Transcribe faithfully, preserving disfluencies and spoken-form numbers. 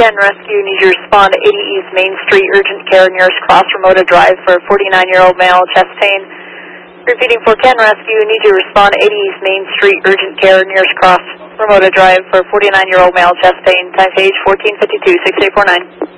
Ken Rescue, need you to respond to eighty East Main Street, urgent care, nearest cross, Ramota Drive for forty-nine-year-old male, chest pain. Repeating for Ken Rescue, need you to respond to eighty East Main Street, urgent care, nearest cross, Ramota Drive for forty-nine-year-old male, chest pain. Time page fourteen fifty-two, six eight four nine.